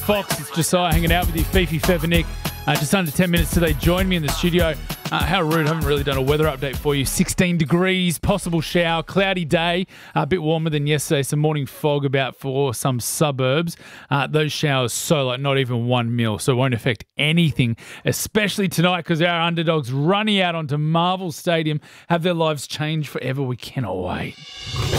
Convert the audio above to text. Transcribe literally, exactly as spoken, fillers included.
Fox, it's Josiah hanging out with you, Fifi Fevernick. Uh, just under ten minutes till they join me in the studio. Uh, how rude, I haven't really done a weather update for you. sixteen degrees, possible shower, cloudy day, a bit warmer than yesterday, some morning fog about for some suburbs. Uh, those showers so light, not even one mil, so it won't affect anything, especially tonight because our underdogs running out onto Marvel Stadium have their lives changed forever. We cannot wait.